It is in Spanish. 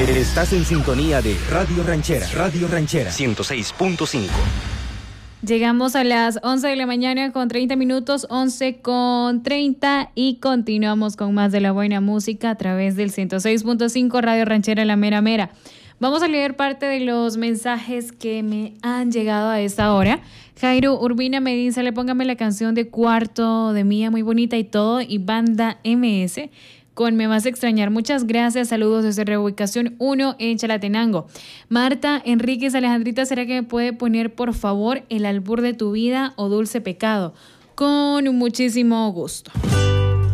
Estás en sintonía de Radio Ranchera. Radio Ranchera 106.5. Llegamos a las 11 de la mañana con 30 minutos, 11:30, y continuamos con más de la buena música a través del 106.5 Radio Ranchera La Mera Mera. Vamos a leer parte de los mensajes que me han llegado a esta hora. Jairo Urbina me dice: le póngame la canción de Cuarto de Mía, muy bonita y todo, y Banda MS con Me Vas a Extrañar. Muchas gracias, saludos desde Reubicación 1 en Chalatenango. Marta Enríquez Alejandrita, ¿será que me puede poner por favor El albur de tu vida o Dulce Pecado? Con muchísimo gusto.